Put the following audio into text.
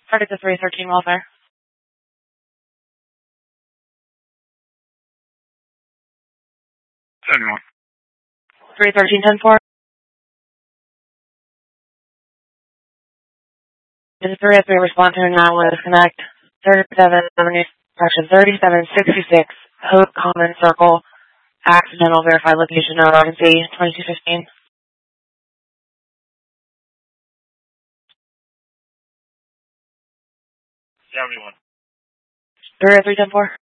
Target to 313 welfare. 71. 313-10-4. This is 303, respond to now with Connect 37 Avenue, section 3766, Hope Common Circle, accidental verified location of emergency 2215. 71. 303-10-4.